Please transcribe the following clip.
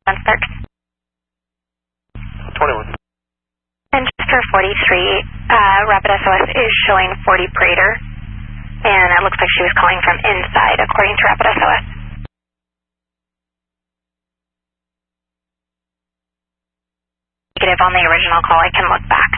Dunspark. 21. And just for 43, Rapid SOS is showing 40 Prater, and it looks like she was calling from inside, according to Rapid SOS. Negative on the original call, I can look back.